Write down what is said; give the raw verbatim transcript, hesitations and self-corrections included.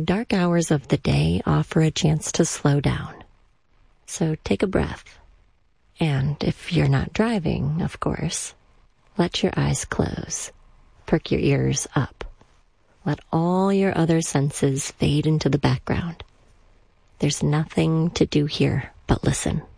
dark hours of the day offer a chance to slow down. So take a breath. And if you're not driving, of course, let your eyes close. Perk your ears up. Let all your other senses fade into the background. There's nothing to do here but listen.